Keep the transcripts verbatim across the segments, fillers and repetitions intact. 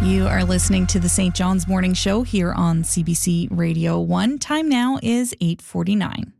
You are listening to the Saint John's Morning Show here on C B C Radio one. Time now is eight forty-nine.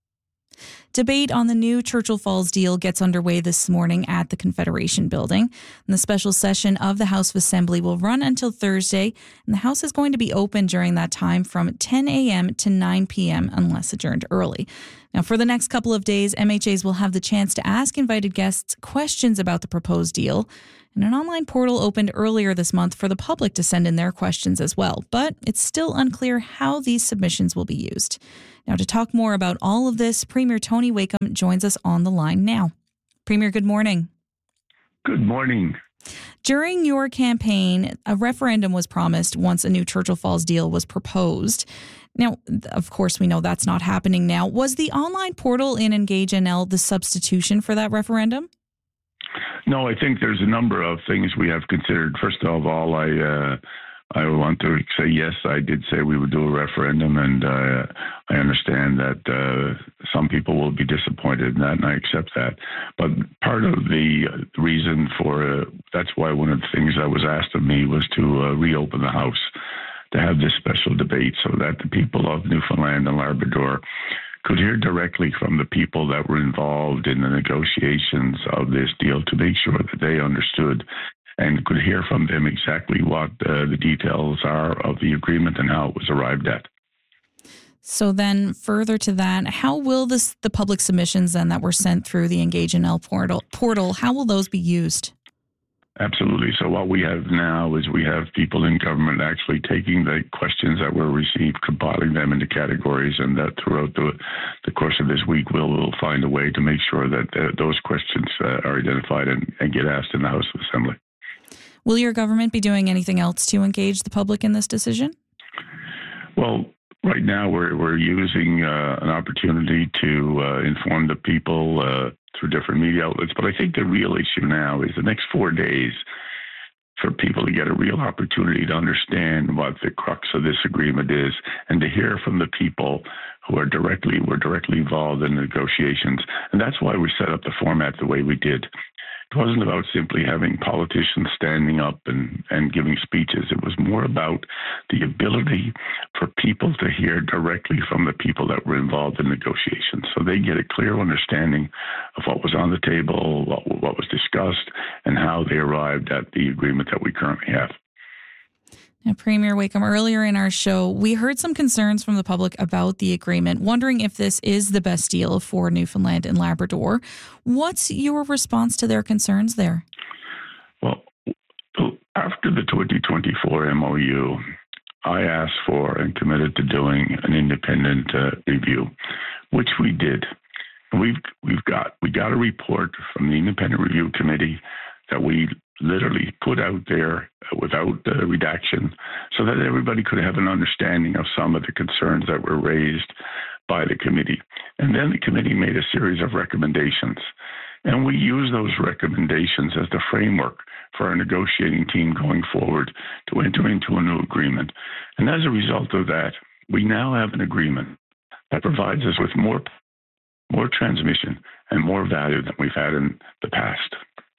Debate on the new Churchill Falls deal gets underway this morning at the Confederation Building. And the special session of the House of Assembly will run until Thursday, and the House is going to be open during that time from ten a.m. to nine p.m. unless adjourned early. Now, for the next couple of days, M H As will have the chance to ask invited guests questions about the proposed deal. And an online portal opened earlier this month for the public to send in their questions as well. But it's still unclear how these submissions will be used. Now, to talk more about all of this, Premier Tony Wakeham joins us on the line now. Premier, good morning. Good morning. During your campaign, a referendum was promised once a new Churchill Falls deal was proposed. Now, of course, we know that's not happening now. Was the online portal in Engage N L the substitution for that referendum? No, I think there's a number of things we have considered. First of all, I uh, I want to say yes, I did say we would do a referendum, and uh, I understand that uh, some people will be disappointed in that, and I accept that. But part of the reason for uh, that's why one of the things that was asked of me was to uh, reopen the House, to have this special debate so that the people of Newfoundland and Labrador could hear directly from the people that were involved in the negotiations of this deal, to make sure that they understood and could hear from them exactly what uh, the details are of the agreement and how it was arrived at. So then further to that, how will this the public submissions then that were sent through the Engage N L portal, portal, how will those be used? Absolutely. So what we have now is we have people in government actually taking the questions that were received, compiling them into categories, and that throughout the, the course of this week, we'll, we'll find a way to make sure that uh, those questions uh, are identified and, and get asked in the House of Assembly. Will your government be doing anything else to engage the public in this decision? Well, right now we're, we're using uh, an opportunity to uh, inform the people uh, through different media outlets. But I think the real issue now is the next four days for people to get a real opportunity to understand what the crux of this agreement is, and to hear from the people who are directly were directly involved in the negotiations. And that's why we set up the format the way we did. It wasn't about simply having politicians standing up and, and giving speeches. It was more about the ability for people to hear directly from the people that were involved in negotiations, so they get a clear understanding of what was on the table, what, what was discussed, and how they arrived at the agreement that we currently have. Now, Premier Wakeham, earlier in our show, we heard some concerns from the public about the agreement, wondering if this is the best deal for Newfoundland and Labrador. What's your response to their concerns there? Well, after the twenty twenty-four M O U, I asked for and committed to doing an independent uh, review, which we did. We've we've got we got a report from the Independent Review Committee that we literally put out there without uh, redaction, so that everybody could have an understanding of some of the concerns that were raised by the committee. And then the committee made a series of recommendations, and we use those recommendations as the framework for our negotiating team going forward to enter into a new agreement. And as a result of that, we now have an agreement that provides us with more, more transmission and more value than we've had in the past.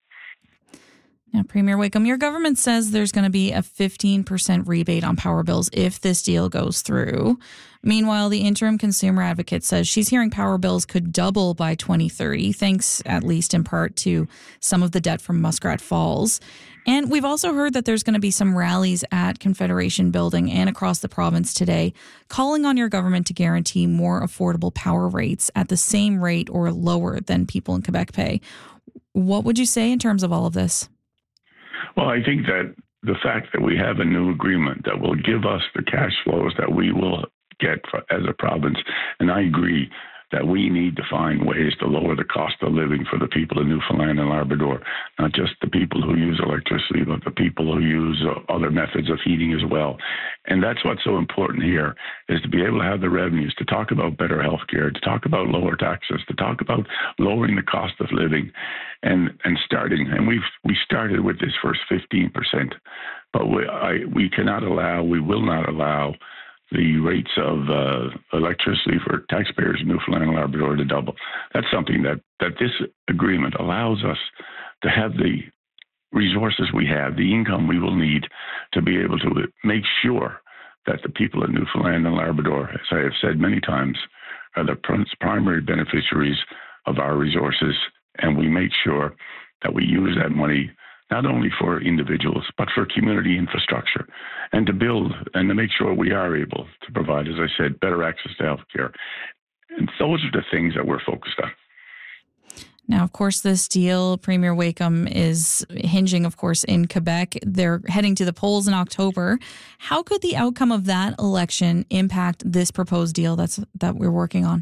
Now, Premier Wakeham, your government says there's going to be a fifteen percent rebate on power bills if this deal goes through. Meanwhile, the interim consumer advocate says she's hearing power bills could double by twenty thirty, thanks at least in part to some of the debt from Muskrat Falls. And we've also heard that there's going to be some rallies at Confederation Building and across the province today, calling on your government to guarantee more affordable power rates at the same rate or lower than people in Quebec pay. What would you say in terms of all of this? Well, I think that the fact that we have a new agreement that will give us the cash flows that we will get for, as a province, and I agree that we need to find ways to lower the cost of living for the people of Newfoundland and Labrador, not just the people who use electricity, but the people who use uh, other methods of heating as well. And that's what's so important here, is to be able to have the revenues to talk about better health care, to talk about lower taxes, to talk about lowering the cost of living, and and starting. And we've we started with this first fifteen percent, but we I, we cannot allow, we will not allow the rates of uh, electricity for taxpayers in Newfoundland and Labrador to double. That's something that, that this agreement allows us to have the resources we have, the income we will need to be able to make sure that the people of Newfoundland and Labrador, as I have said many times, are the primary beneficiaries of our resources, and we make sure that we use that money not only for individuals, but for community infrastructure, and to build and to make sure we are able to provide, as I said, better access to health care. And those are the things that we're focused on. Now, of course, this deal, Premier Wakeham, is hinging, of course, in Quebec. They're heading to the polls in October. How could the outcome of that election impact this proposed deal that's that we're working on?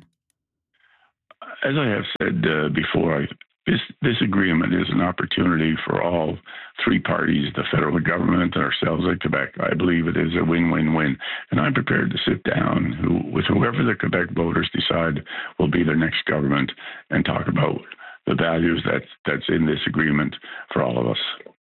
As I have said uh, before, I, this this agreement is an opportunity for all three parties, the federal government and ourselves at Quebec. I believe it is a win-win-win. And I'm prepared to sit down who, with whoever the Quebec voters decide will be their next government and talk about the values that, that's in this agreement for all of us.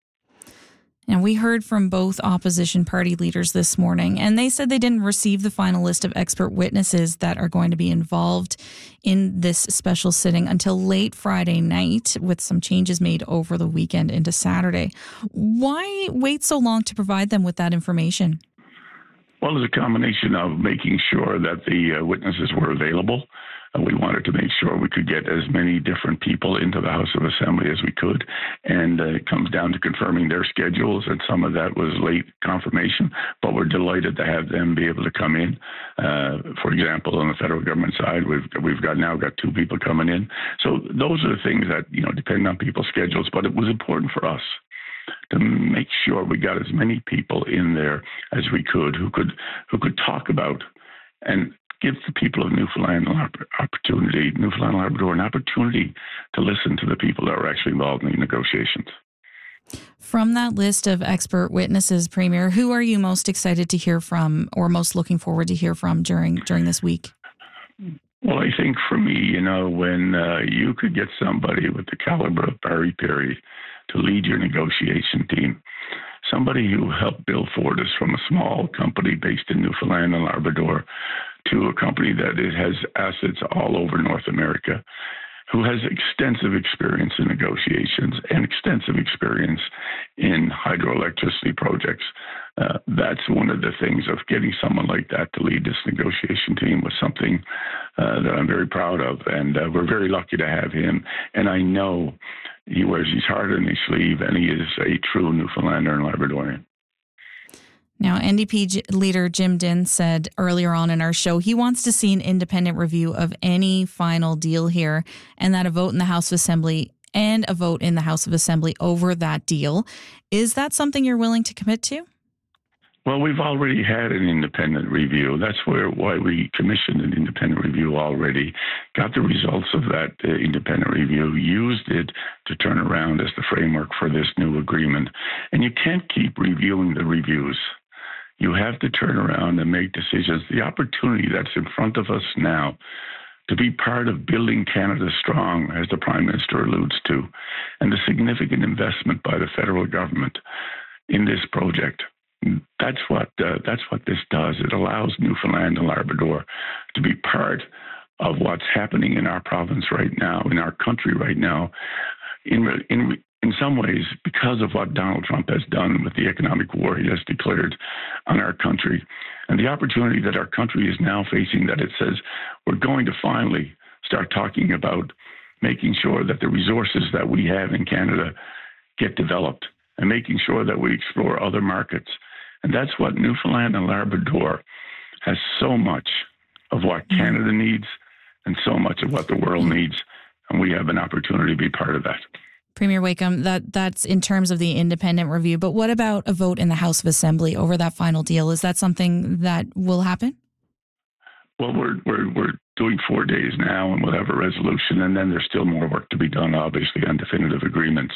And we heard from both opposition party leaders this morning, and they said they didn't receive the final list of expert witnesses that are going to be involved in this special sitting until late Friday night, with some changes made over the weekend into Saturday. Why wait so long to provide them with that information? Well, it's a combination of making sure that the uh, witnesses were available. Uh, we wanted to make sure we could get as many different people into the House of Assembly as we could. And uh, it comes down to confirming their schedules, and some of that was late confirmation, but we're delighted to have them be able to come in. Uh, for example, on the federal government side, we've we've got now got two people coming in. So those are the things that, you know, depend on people's schedules, but it was important for us to make sure we got as many people in there as we could who could who could talk about and give the people of Newfoundland an opportunity, Newfoundland and Labrador, an opportunity to listen to the people that are actually involved in the negotiations. From that list of expert witnesses, Premier, who are you most excited to hear from, or most looking forward to hear from during during this week? Well, I think for me, you know, when uh, you could get somebody with the caliber of Barry Perry to lead your negotiation team, somebody who helped build Fortis from a small company based in Newfoundland and Labrador to a company that it has assets all over North America, who has extensive experience in negotiations and extensive experience in hydroelectricity projects. Uh, that's one of the things of getting someone like that to lead this negotiation team was something uh, that I'm very proud of. And uh, we're very lucky to have him. And I know he wears his heart on his sleeve, and he is a true Newfoundlander and Labradorian. Now, N D P G- leader Jim Dinn said earlier on in our show he wants to see an independent review of any final deal here, and that a vote in the House of Assembly and a vote in the House of Assembly over that deal. Is that something you're willing to commit to? Well, we've already had an independent review. That's where why we commissioned an independent review already, got the results of that uh, independent review, used it to turn around as the framework for this new agreement. And you can't keep reviewing the reviews. You have to turn around and make decisions. The opportunity that's in front of us now to be part of building Canada strong, as the Prime Minister alludes to, and the significant investment by the federal government in this project. That's what uh, that's what this does. It allows Newfoundland and Labrador to be part of what's happening in our province right now, in our country right now. In in in some ways, because of what Donald Trump has done with the economic war he has declared on our country, and the opportunity that our country is now facing, that it says we're going to finally start talking about making sure that the resources that we have in Canada get developed, and making sure that we explore other markets. And that's what Newfoundland and Labrador has so much of what Canada needs and so much of what the world needs. And we have an opportunity to be part of that. Premier Wakeham, that, that's in terms of the independent review. But what about a vote in the House of Assembly over that final deal? Is that something that will happen? Well, we're we're we're doing four days now, and we'll have a resolution. And then there's still more work to be done, obviously, on definitive agreements.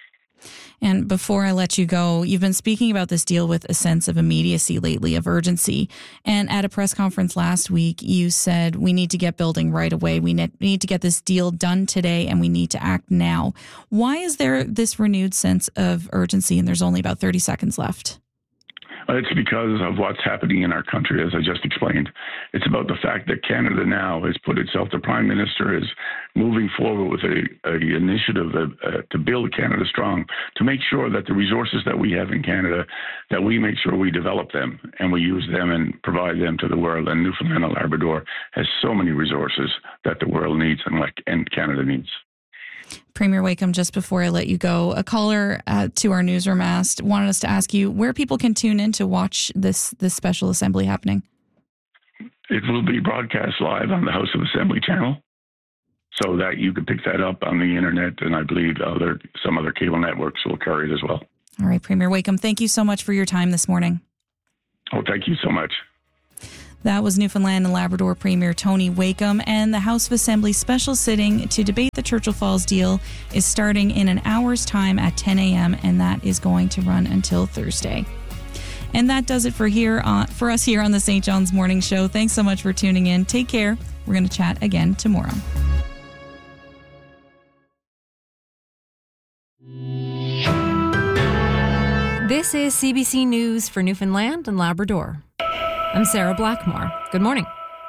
And before I let you go, you've been speaking about this deal with a sense of immediacy lately, of urgency. And at a press conference last week, you said we need to get building right away. We need to get this deal done today, and we need to act now. Why is there this renewed sense of urgency, and there's only about thirty seconds left? It's because of what's happening in our country, as I just explained. It's about the fact that Canada now has put itself, the Prime Minister is moving forward with a, a initiative uh, to build Canada strong, to make sure that the resources that we have in Canada, that we make sure we develop them and we use them and provide them to the world. And Newfoundland and Labrador has so many resources that the world needs and, like, and Canada needs. Premier Wakeham, just before I let you go, a caller uh, to our newsroom asked, wanted us to ask you where people can tune in to watch this this special assembly happening. It will be broadcast live on the House of Assembly channel, so that you can pick that up on the internet, and I believe other some other cable networks will carry it as well. All right, Premier Wakeham, thank you so much for your time this morning. Oh, thank you so much. That was Newfoundland and Labrador Premier Tony Wakeham, and the House of Assembly special sitting to debate the Churchill Falls deal is starting in an hour's time at ten a.m., and that is going to run until Thursday. And that does it for here on, for us here on the Saint John's Morning Show. Thanks so much for tuning in. Take care. We're going to chat again tomorrow. This is C B C News for Newfoundland and Labrador. I'm Sarah Blackmore. Good morning.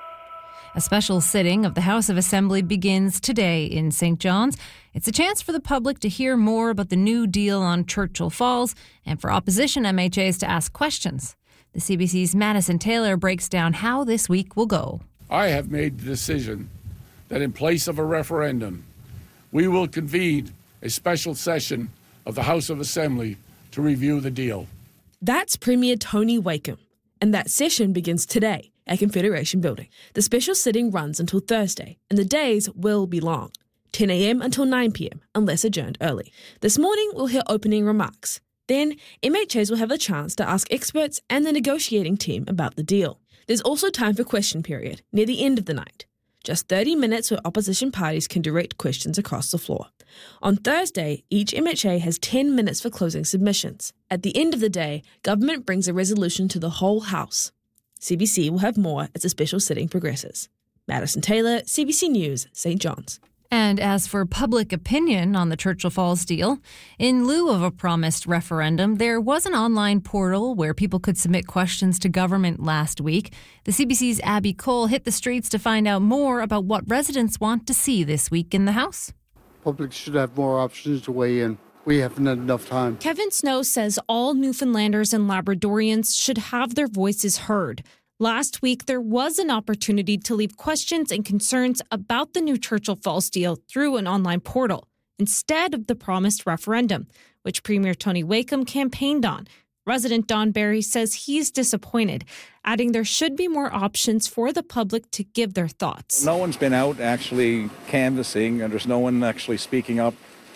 A special sitting of the House of Assembly begins today in Saint John's. It's a chance for the public to hear more about the new deal on Churchill Falls and for opposition M H As to ask questions. The C B C's Madison Taylor breaks down how this week will go. I have made the decision that in place of a referendum, we will convene a special session of the House of Assembly to review the deal. That's Premier Tony Wakeham. And that session begins today at Confederation Building. The special sitting runs until Thursday, and the days will be long, ten a.m. until nine p.m, unless adjourned early. This morning, we'll hear opening remarks. Then, M H As will have a chance to ask experts and the negotiating team about the deal. There's also time for question period near the end of the night. Just thirty minutes where opposition parties can direct questions across the floor. On Thursday, each M H A has ten minutes for closing submissions. At the end of the day, government brings a resolution to the whole House. C B C will have more as the special sitting progresses. Madison Taylor, C B C News, Saint John's. And as for public opinion on the Churchill Falls deal, in lieu of a promised referendum, there was an online portal where people could submit questions to government last week. The C B C's Abby Cole hit the streets to find out more about what residents want to see this week in the House. Public should have more options to weigh in. We haven't had enough time. Kevin Snow says all Newfoundlanders and Labradorians should have their voices heard. Last week, there was an opportunity to leave questions and concerns about the new Churchill Falls deal through an online portal, instead of the promised referendum, which Premier Tony Wakeham campaigned on. Resident Don Barry says he's disappointed, adding there should be more options for the public to give their thoughts. No one's been out actually canvassing, and there's no one actually speaking up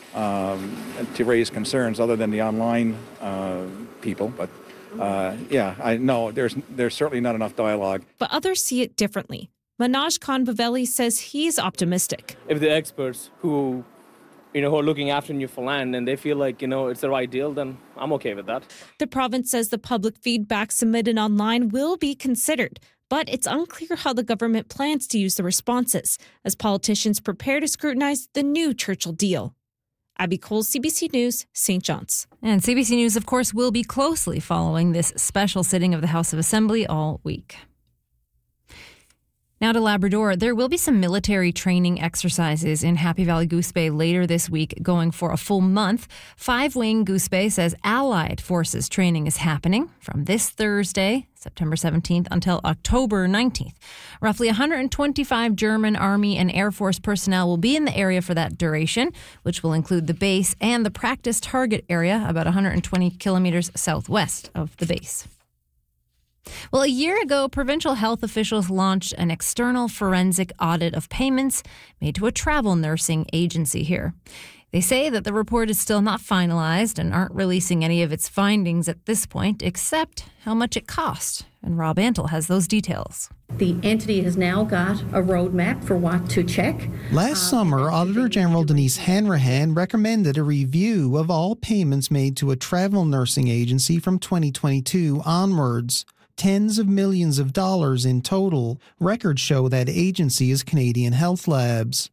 um, to raise concerns other than the online uh, people. But uh, yeah, I know there's there's certainly not enough dialogue. But others see it differently. Manoj Khanbavelli says he's optimistic. If the experts who, you know, who are looking after Newfoundland and they feel like, you know, it's the right deal, then I'm okay with that. The province says the public feedback submitted online will be considered, but it's unclear how the government plans to use the responses as politicians prepare to scrutinize the new Churchill deal. Abby Cole, C B C News, Saint John's. And C B C News, of course, will be closely following this special sitting of the House of Assembly all week. Now to Labrador, there will be some military training exercises in Happy Valley Goose Bay later this week, going for a full month. Five Wing Goose Bay says Allied Forces training is happening from this Thursday, September seventeenth, until October nineteenth. Roughly one hundred twenty-five German Army and Air Force personnel will be in the area for that duration, which will include the base and the practice target area about one hundred twenty kilometers southwest of the base. Well, a year ago, provincial health officials launched an external forensic audit of payments made to a travel nursing agency here. They say that the report is still not finalized and aren't releasing any of its findings at this point, except how much it cost. And Rob Antle has those details. The entity has now got a roadmap for what to check. Last uh, summer, Auditor General Denise Hanrahan recommended a review of all payments made to a travel nursing agency from twenty twenty-two onwards. Tens of millions of dollars in total. Records show that agency is Canadian Health Labs.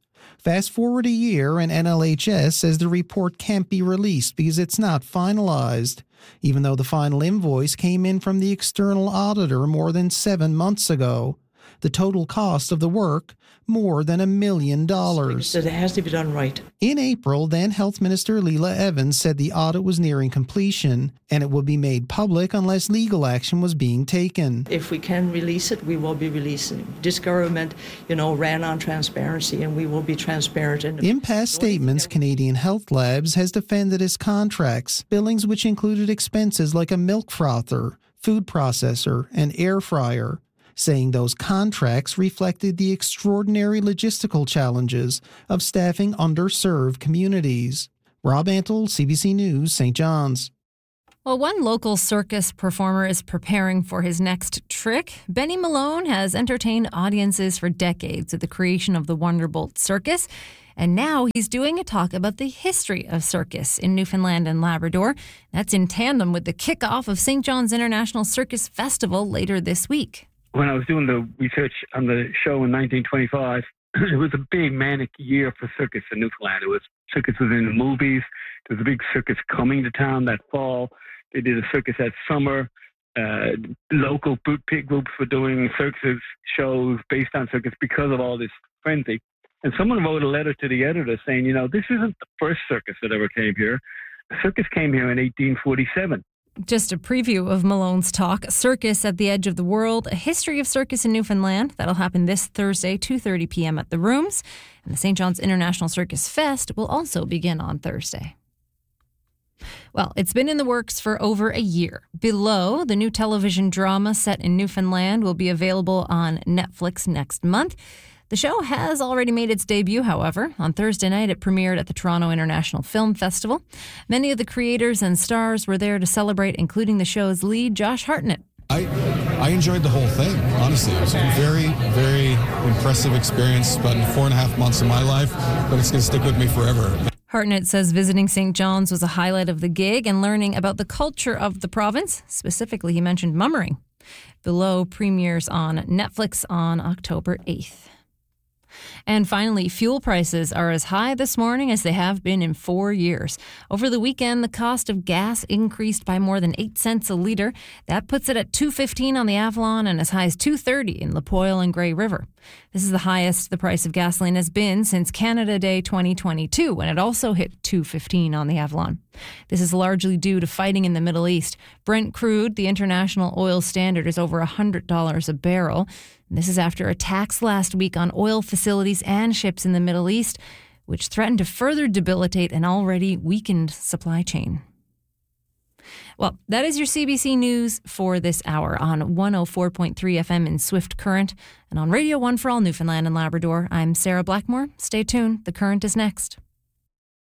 Fast forward a year and N L H S says the report can't be released because it's not finalized, even though the final invoice came in from the external auditor more than seven months ago. The total cost of the work, more than a million dollars. So it has to be done right. In April, then Health Minister Leela Evans said the audit was nearing completion and it would be made public unless legal action was being taken. If we can release it, we will be releasing. This government, you know, ran on transparency and we will be transparent. In, in past statements, Canadian Health Labs has defended its contracts, billings which included expenses like a milk frother, food processor, and air fryer, saying those contracts reflected the extraordinary logistical challenges of staffing underserved communities. Rob Antle, C B C News, Saint John's. Well, one local circus performer is preparing for his next trick. Benny Malone has entertained audiences for decades at the creation of the Wonderbolt Circus, and now he's doing a talk about the history of circus in Newfoundland and Labrador. That's in tandem with the kickoff of Saint John's International Circus Festival later this week. When I was doing the research on the show in nineteen twenty-five, it was a big manic year for circus in Newfoundland. It was circus was in the movies. There was a big circus coming to town that fall. They did a circus that summer. Uh, local boot pig groups were doing circus shows based on circus because of all this frenzy. And someone wrote a letter to the editor saying, you know, this isn't the first circus that ever came here. The circus came here in eighteen forty-seven. Just a preview of Malone's talk, Circus at the Edge of the World, a history of circus in Newfoundland. That'll happen this Thursday, two thirty p.m. at the Rooms. And the Saint John's International Circus Fest will also begin on Thursday. Well, it's been in the works for over a year. Below, the new television drama set in Newfoundland, will be available on Netflix next month. The show has already made its debut, however. On Thursday night, it premiered at the Toronto International Film Festival. Many of the creators and stars were there to celebrate, including the show's lead, Josh Hartnett. I I enjoyed the whole thing, honestly. It was a very, very impressive experience. Spent four and a half months of my life, but it's going to stick with me forever. Hartnett says visiting Saint John's was a highlight of the gig and learning about the culture of the province. Specifically, he mentioned mummering. Below premieres on Netflix on October eighth. And finally, fuel prices are as high this morning as they have been in four years. Over the weekend, the cost of gas increased by more than eight cents a litre. That puts it at two fifteen on the Avalon and as high as two thirty in Lapoille and Grey River. This is the highest the price of gasoline has been since Canada Day twenty twenty-two, when it also hit two fifteen on the Avalon. This is largely due to fighting in the Middle East. Brent crude, the international oil standard, is over one hundred dollars a barrel. This is after attacks last week on oil facilities and ships in the Middle East, which threatened to further debilitate an already weakened supply chain. Well, that is your C B C News for this hour on one oh four point three F M in Swift Current and on Radio one for all Newfoundland and Labrador. I'm Sarah Blackmore. Stay tuned. The Current is next.